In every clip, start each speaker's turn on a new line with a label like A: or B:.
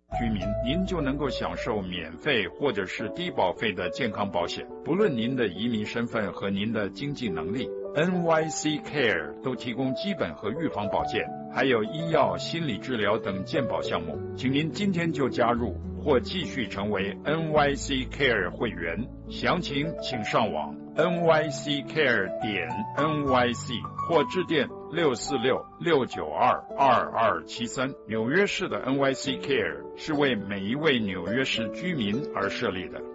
A: 居民，您就能够享受免费或者是低保费的健康保险，不论您的移民身份和您的经济能力。NYC Care 都提供基本和预防保健，还有医药、心理治疗等健保项目，请您今天就加入或继续成为 NYC Care 会员。详情请上网 nyccare.nyc 或致电646-692-2273。纽约市的 NYC Care 是为每一位纽约市居民而设立的。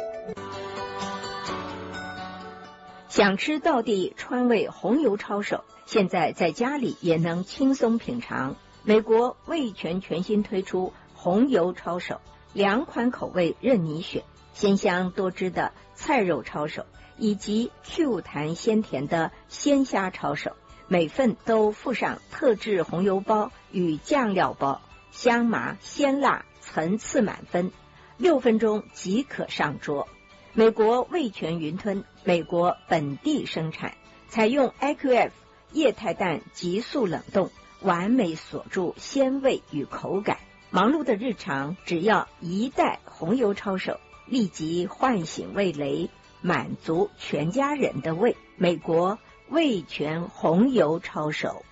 B: 想吃道地川味红油抄手，现在在家里也能轻松品尝。美国味全全新推出红油抄手，2款口味任你选，鲜香多汁的菜肉抄手，以及 Q 弹鲜甜的鲜虾抄手，每份都附上特制红油包与酱料包，香麻鲜辣层次满分，6分钟即可上桌。美国味全云吞，美国本地生产，采用 IQF 液态氮急速冷冻，完美锁住鲜味与口感。忙碌的日常，只要1袋红油抄手，立即唤醒味蕾，满足全家人的胃。美国味全红油抄手。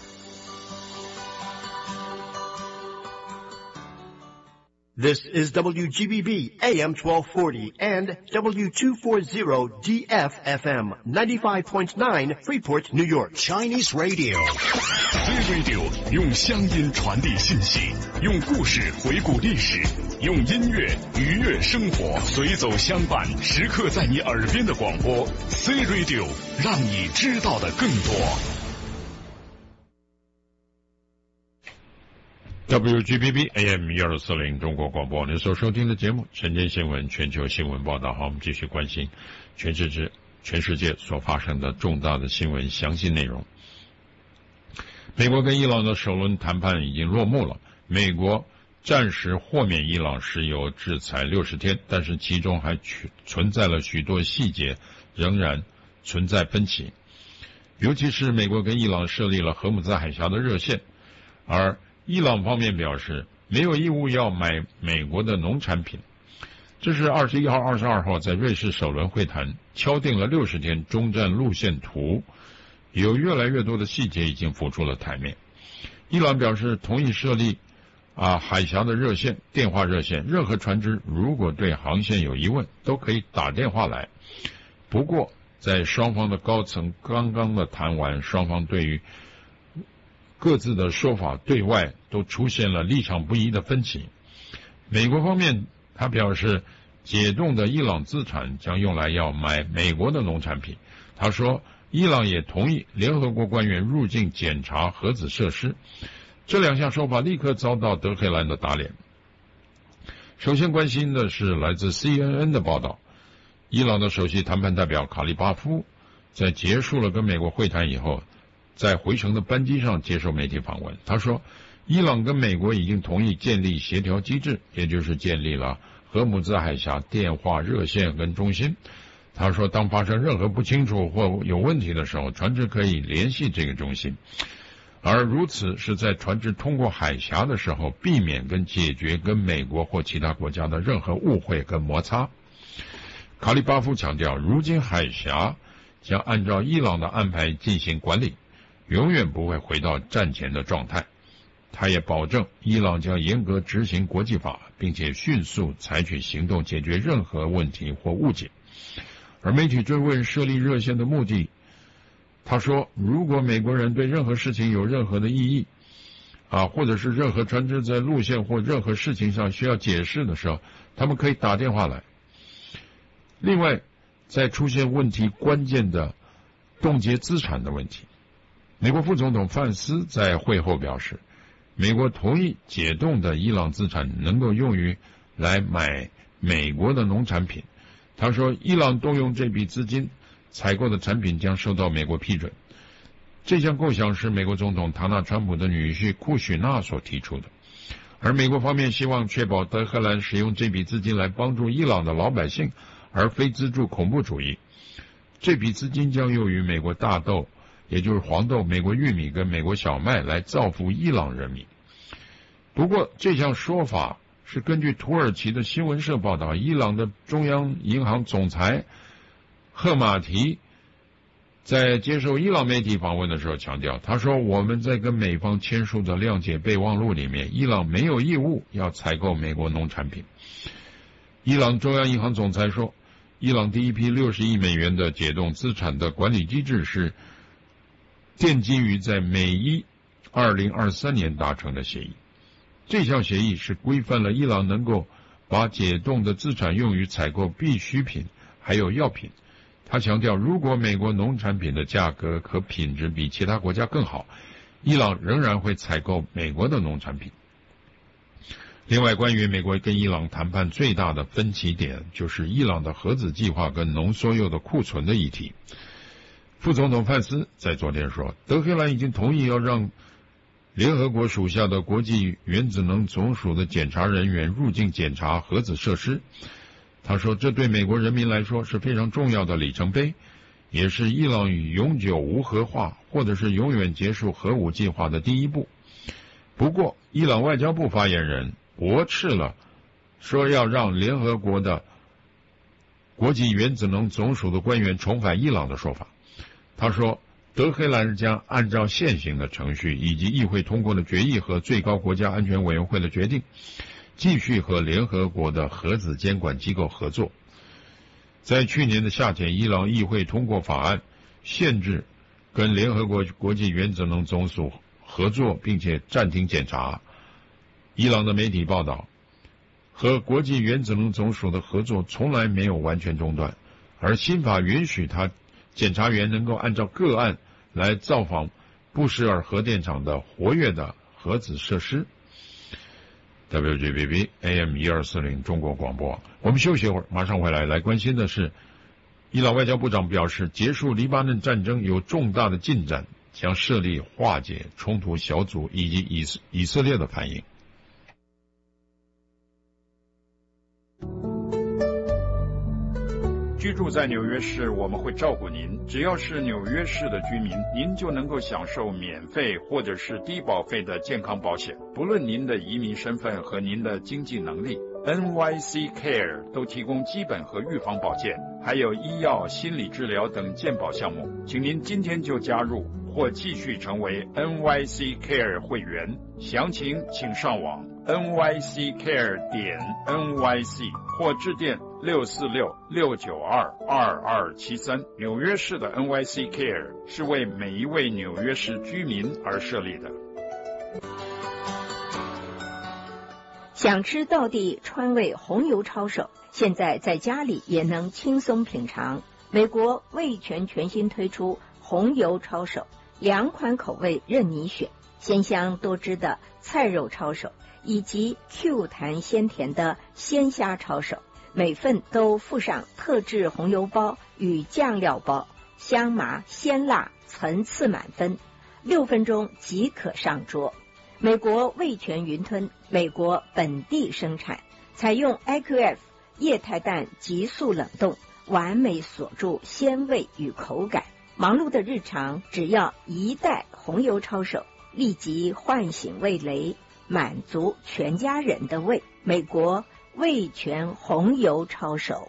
C: This is WGBB AM 1240 and W240DF FM 95.9 Freeport, New York.
D: Chinese Radio. C Radio 用乡音传递信息，用故事回顾历史，用音乐愉悦生活，随走相伴，时刻在你耳边的广播。C Radio 让你知道的更多。
E: WGBB AM 1240中国广播，您所收听的节目晨间新闻全球新闻报道。好，我们继续关心全世界所发生的重大的新闻详细内容。美国跟伊朗的首轮谈判已经落幕了，美国暂时豁免伊朗石油制裁60天，但是其中还存在了许多细节仍然存在分歧，尤其是美国跟伊朗设立了荷姆兹海峡的热线，而伊朗方面表示没有义务要买美国的农产品。这是21号、22号在瑞士首轮会谈敲定了60天中战路线图，有越来越多的细节已经浮出了台面。伊朗表示同意设立海峡的热线，电话热线，任何船只如果对航线有疑问都可以打电话来。不过在双方的高层刚刚的谈完，双方对于各自的说法对外都出现了立场不一的分歧。美国方面他表示解冻的伊朗资产将用来要买美国的农产品。他说伊朗也同意联合国官员入境检查核子设施。这2项说法立刻遭到德黑兰的打脸。首先关心的是来自 CNN 的报道，伊朗的首席谈判代表卡利巴夫在结束了跟美国会谈以后，在回程的班机上接受媒体访问。他说伊朗跟美国已经同意建立协调机制，也就是建立了荷姆兹海峡电话热线跟中心。他说当发生任何不清楚或有问题的时候，船只可以联系这个中心，而如此是在船只通过海峡的时候避免跟解决跟美国或其他国家的任何误会跟摩擦。卡利巴夫强调，如今海峡将按照伊朗的安排进行管理，永远不会回到战前的状态。他也保证伊朗将严格执行国际法，并且迅速采取行动解决任何问题或误解。而媒体追问设立热线的目的，他说如果美国人对任何事情有任何的异议或者是任何船只在路线或任何事情上需要解释的时候，他们可以打电话来。另外在出现问题关键的冻结资产的问题，美国副总统范斯在会后表示，美国同意解冻的伊朗资产能够用于来买美国的农产品。他说伊朗动用这笔资金采购的产品将受到美国批准。这项构想是美国总统唐纳川普的女婿库许纳所提出的，而美国方面希望确保德黑兰使用这笔资金来帮助伊朗的老百姓，而非资助恐怖主义。这笔资金将用于美国大豆，也就是黄豆、美国玉米跟美国小麦来造福伊朗人民。不过这项说法是根据土耳其的新闻社报道，伊朗的中央银行总裁赫马提在接受伊朗媒体访问的时候强调，他说我们在跟美方签署的谅解备忘录里面，伊朗没有义务要采购美国农产品。伊朗中央银行总裁说，伊朗第一批60亿美元的解冻资产的管理机制是奠基于在美伊2023年达成的协议。这项协议是规范了伊朗能够把解冻的资产用于采购必需品还有药品。他强调，如果美国农产品的价格和品质比其他国家更好，伊朗仍然会采购美国的农产品。另外，关于美国跟伊朗谈判最大的分歧点，就是伊朗的核子计划跟浓缩铀的库存的议题。副总统范斯在昨天说，德黑兰已经同意要让联合国属下的国际原子能总署的检查人员入境检查核子设施。他说，这对美国人民来说是非常重要的里程碑，也是伊朗与永久无核化或者是永远结束核武计划的第一步。不过，伊朗外交部发言人驳斥了说要让联合国的国际原子能总署的官员重返伊朗的说法。他说，德黑兰将按照现行的程序以及议会通过的决议和最高国家安全委员会的决定，继续和联合国的核子监管机构合作。在去年的夏天，伊朗议会通过法案，限制跟联合国国际原子能总署合作，并且暂停检查。伊朗的媒体报道，和国际原子能总署的合作从来没有完全中断，而新法允许检察员能够按照个案来造访布什尔核电厂的活跃的核子设施。WGBB AM 1240中国广播。我们休息一会儿，马上回来。来关心的是，伊朗外交部长表示，结束黎巴嫩战争有重大的进展，将设立化解冲突小组以及以色列的反应。
A: 居住在纽约市，我们会照顾您。只要是纽约市的居民，您就能够享受免费或者是低保费的健康保险。不论您的移民身份和您的经济能力， NYC Care 都提供基本和预防保健，还有医药、心理治疗等健保项目。请您今天就加入或继续成为 NYC Care 会员。详情请上网 nyccare.nyc 或致电646-692-2273。纽约市的 NYC Care 是为每一位纽约市居民而设立的。
B: 想吃道地川味红油抄手，现在在家里也能轻松品尝。美国味全全新推出红油抄手，2款口味任你选，鲜香多汁的菜肉抄手，以及 Q 弹鲜甜的鲜虾抄手，每份都附上特制红油包与酱料包，香麻鲜辣，层次满分，6分钟即可上桌。美国味全云吞，美国本地生产，采用 IQF 液态氮急速冷冻，完美锁住鲜味与口感。忙碌的日常，只要1袋红油抄手，立即唤醒味蕾，满足全家人的胃。美国味全红油抄手。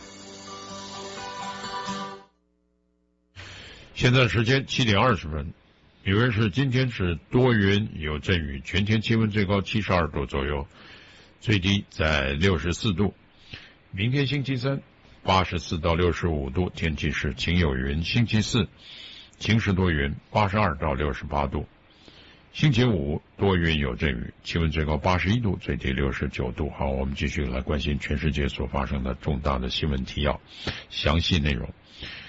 E: 现在时间7点20分，纽约市今天是多云有阵雨，全天气温最高72度左右，最低在64度。明天星期三84到65度，天气是晴有云。星期四晴时多云，82到68度。星期五多云有阵雨，气温最高81度，最低69度。好，我们继续来关心全世界所发生的重大的新闻提要，详细内容。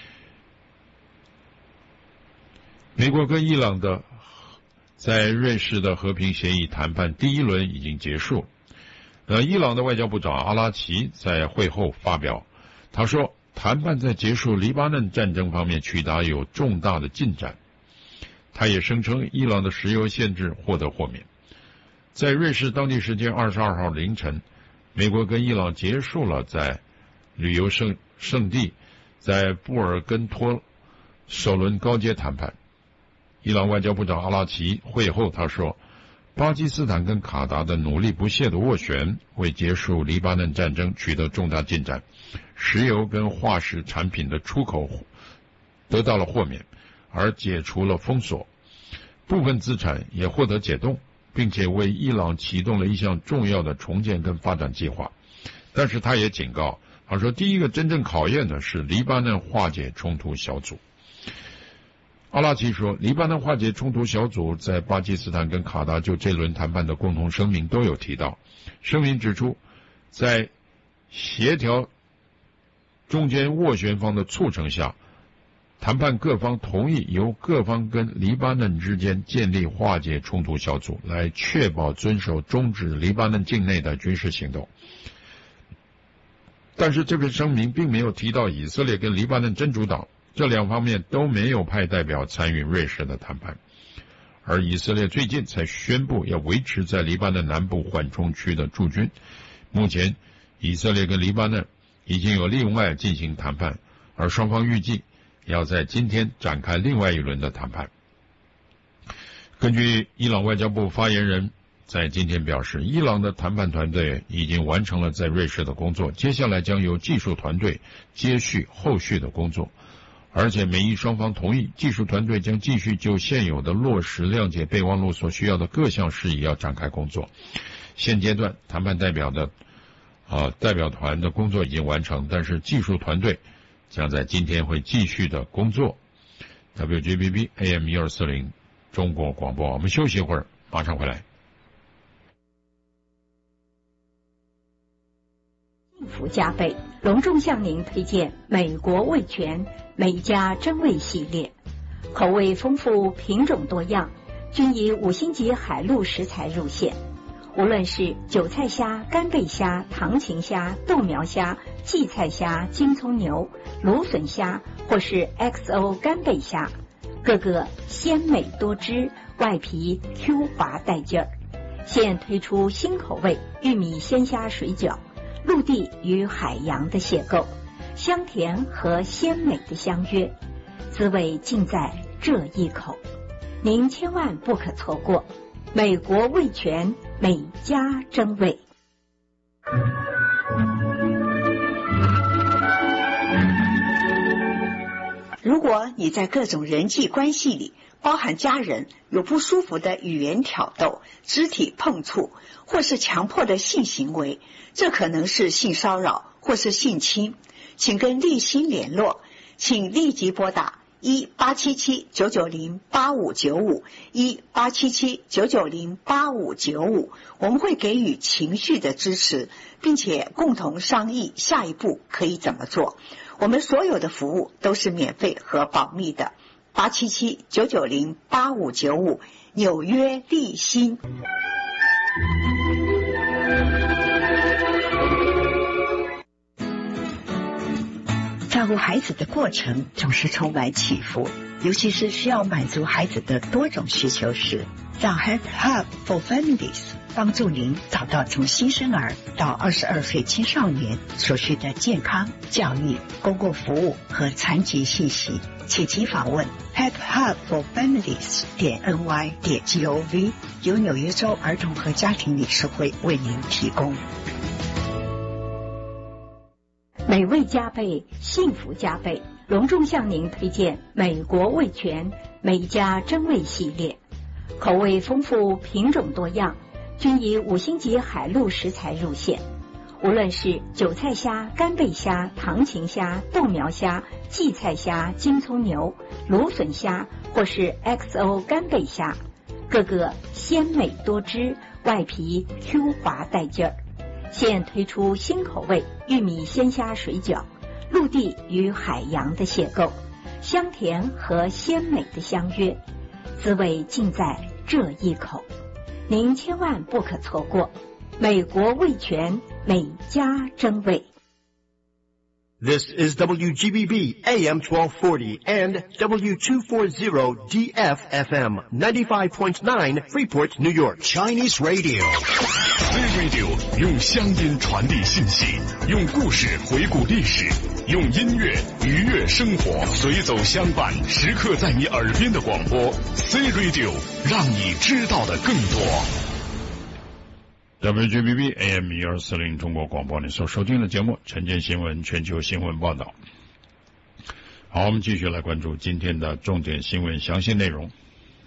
E: 美国跟伊朗的在瑞士的和平协议谈判第一轮已经结束。伊朗的外交部长阿拉奇在会后发表，他说，谈判在结束黎巴嫩战争方面取得有重大的进展。他也声称伊朗的石油限制获得豁免。在瑞士当地时间22号凌晨，美国跟伊朗结束了在旅游胜地在布尔根托首轮高阶谈判。伊朗外交部长阿拉奇会后他说， 巴基斯坦跟卡达的努力不懈的斡旋，为结束黎巴嫩战争取得重大进展，石油跟化石产品的出口得到了豁免，而解除了封锁，部分资产也获得解冻，并且为伊朗启动了一项重要的重建跟发展计划。但是他也警告，他说第一个真正考验的是黎巴嫩化解冲突小组。阿拉奇说，黎巴嫩化解冲突小组在巴基斯坦跟卡达就这轮谈判的共同声明都有提到。声明指出，在协调中间斡旋方的促成下，谈判各方同意由各方跟黎巴嫩之间建立化解冲突小组，来确保遵守终止黎巴嫩境内的军事行动。但是这份声明并没有提到以色列跟黎巴嫩真主党，这两方面都没有派代表参与瑞士的谈判。而以色列最近才宣布要维持在黎巴嫩南部缓冲区的驻军。目前以色列跟黎巴嫩已经有另外进行谈判，而双方预计要在今天展开另外一轮的谈判。根据伊朗外交部发言人在今天表示，伊朗的谈判团队已经完成了在瑞士的工作，接下来将由技术团队接续后续的工作，而且美伊双方同意，技术团队将继续就现有的落实谅解备忘录所需要的各项事宜要展开工作。现阶段谈判代表团的工作已经完成，但是技术团队将在今天会继续的工作。WGBB AM 1240中国广播，我们休息一会儿，马上回来。
B: 幸福加倍，隆重向您推荐美国味全美家珍味系列，口味丰富，品种多样，均以5星级海陆食材入馅。无论是韭菜虾、干贝虾、唐芹虾、豆苗虾、荠菜虾、金葱牛、芦笋虾，或是 XO 干贝虾，个个鲜美多汁，外皮 Q 滑带劲儿。现推出新口味玉米鲜虾水饺，陆地与海洋的邂逅，香甜和鲜美的相约，滋味尽在这一口，您千万不可错过。美国味全美家珍味。
F: 如果你在各种人际关系里，包含家人，有不舒服的语言挑逗、肢体碰触，或是强迫的性行为，这可能是性骚扰或是性侵，请跟立新联络，请立即拨打1877-990-8595 1877-990-8595，我们会给予情绪的支持，并且共同商议下一步可以怎么做。我们所有的服务都是免费和保密的。877-990-8595，纽约立新。照顾孩子的过程总是充满起伏，尤其是需要满足孩子的多种需求时，让 Help Hub for Families 帮助您找到从新生儿到22岁青少年所需的健康、教育、公共服务和残疾信息，请即访问 helphubforfamilies.ny.gov， 由纽约州儿童和家庭理事会为您提供。
B: 美味加倍，幸福加倍，隆重向您推荐美国味全美家珍味系列，口味丰富，品种多样，均以5星级海陆食材入馅。无论是韭菜虾、干贝虾、唐芹虾、豆苗虾、荠菜虾、金葱牛、芦笋虾，或是 XO 干贝虾，个个鲜美多汁，外皮 Q 滑带劲儿。现推出新口味玉米鲜虾水饺，陆地与海洋的邂逅，香甜和鲜美的相约，滋味尽在这一口，您千万不可错过。美国味全美家珍味。
C: This is WGBB AM 1240 and W240DF FM 95.9 Freeport, New York.
D: Chinese Radio. C Radio 用乡音传递信息，用故事回顾历史，用音乐愉悦生活，随走相伴，时刻在你耳边的广播。C Radio 让你知道的更多。
E: WGBB AM 1240中国广播，你所收听的节目晨间新闻全球新闻报道。好，我们继续来关注今天的重点新闻详细内容。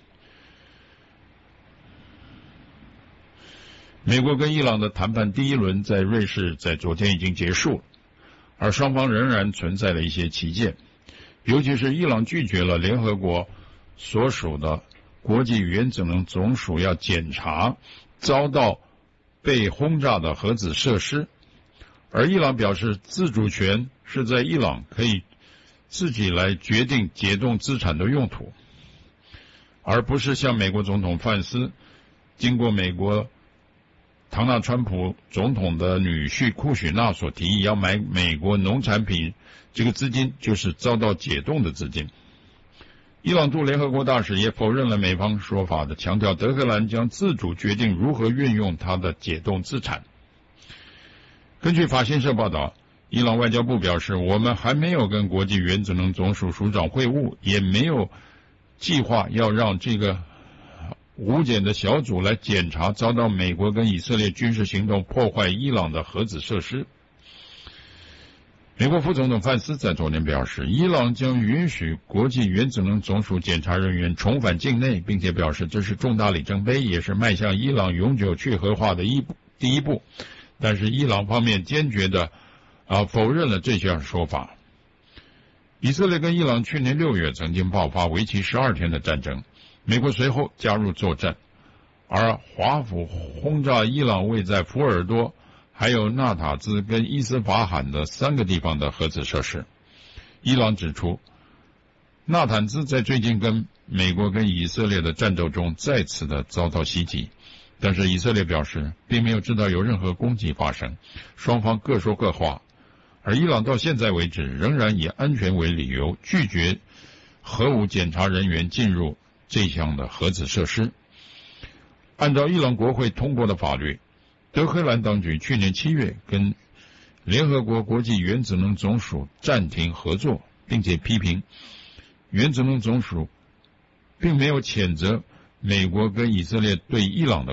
E: 美国跟伊朗的谈判第一轮在瑞士在昨天已经结束了，而双方仍然存在了一些歧见，尤其是伊朗拒绝了联合国所属的国际原子能总署要检查遭到被轰炸的核子设施，而伊朗表示自主权是在伊朗可以自己来决定解冻资产的用途，而不是像美国总统范斯经过美国唐纳川普总统的女婿库许纳所提议要买美国农产品，这个资金就是遭到解冻的资金。伊朗驻联合国大使也否认了美方说法的，强调德黑兰将自主决定如何运用它的解冻资产。根据法新社报道，伊朗外交部表示，我们还没有跟国际原子能总署署长会晤，也没有计划要让这个无检的小组来检查遭到美国跟以色列军事行动破坏伊朗的核子设施。美国副总统范斯在昨天表示，伊朗将允许国际原子能总署检查人员重返境内，并且表示这是重大里程碑，也是迈向伊朗永久去核化的第一步。但是伊朗方面坚决的否认了这项说法。以色列跟伊朗去年6月曾经爆发为期12天的战争，美国随后加入作战，而华府轰炸伊朗位在福尔多还有纳塔兹跟伊斯法罕的3个地方的核子设施。伊朗指出，纳坦兹在最近跟美国跟以色列的战斗中再次的遭到袭击，但是以色列表示并没有知道有任何攻击发生，双方各说各话。而伊朗到现在为止仍然以安全为理由，拒绝核武检查人员进入这项的核子设施。按照伊朗国会通过的法律，德黑兰当局去年7月跟联合国国际原子能总署暂停合作，并且批评原子能总署并没有谴责美国跟以色列对伊朗的